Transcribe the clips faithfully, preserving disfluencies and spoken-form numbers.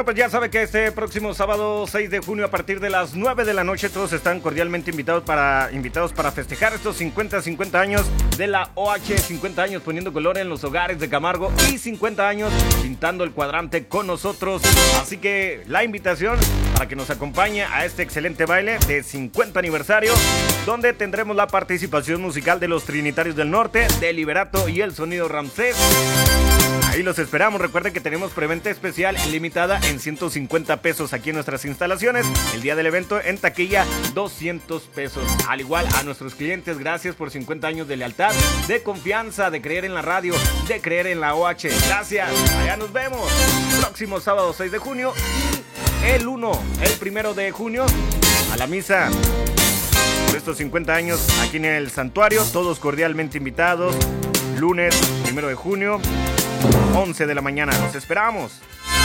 Bueno, pues ya sabe que este próximo sábado seis de junio a partir de las nueve de la noche todos están cordialmente invitados para, invitados para festejar estos cincuenta años de la O H, cincuenta años poniendo color en los hogares de Camargo y cincuenta años pintando el cuadrante con nosotros. Así que la invitación para que nos acompañe a este excelente baile de cincuenta aniversario, donde tendremos la participación musical de los Trinitarios del Norte, de Liberato y el Sonido Ramsés. Ahí los esperamos. Recuerden que tenemos preventa especial limitada en ciento cincuenta pesos aquí en nuestras instalaciones. El día del evento en taquilla doscientos pesos. Al igual a nuestros clientes, gracias por cincuenta años de lealtad, de confianza, de creer en la radio, de creer en la O H. Gracias. Allá nos vemos. Próximo sábado seis de junio y el uno, el primero de junio a la misa por estos cincuenta años aquí en el santuario. Todos cordialmente invitados. Lunes primero de junio, once de la mañana. Los esperamos.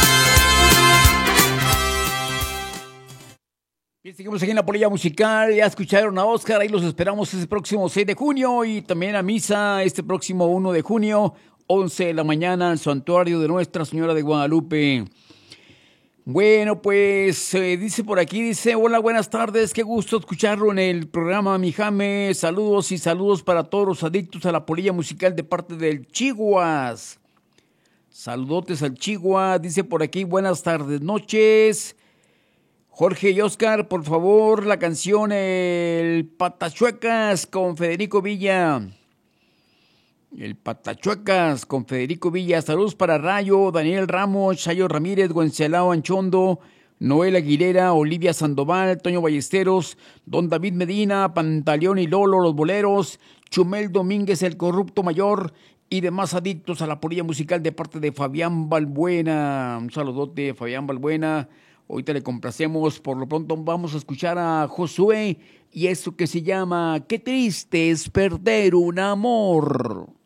Y seguimos aquí en la polilla musical. Ya escucharon a Oscar. Ahí los esperamos este próximo seis de junio y también a misa este próximo uno de junio, once de la mañana, al santuario de Nuestra Señora de Guadalupe. Bueno, pues eh, dice por aquí, dice, hola, buenas tardes, qué gusto escucharlo en el programa, mi Jame. Saludos y saludos para todos los adictos a la polilla musical de parte del Chiguas. Saludotes al Chigua, dice por aquí, buenas tardes, noches. Jorge y Oscar, por favor, la canción El Patachuecas con Federico Villa. El Patachuecas con Federico Villa. Saludos para Rayo, Daniel Ramos, Chayo Ramírez, Wencelao Anchondo, Noel Aguilera, Olivia Sandoval, Toño Ballesteros, Don David Medina, Pantaleón y Lolo, los boleros, Chumel Domínguez, el corrupto mayor, y demás adictos a la polilla musical de parte de Fabián Balbuena. Un saludote, Fabián Balbuena. Ahorita le complacemos. Por lo pronto vamos a escuchar a Josué y eso que se llama Qué triste es perder un amor.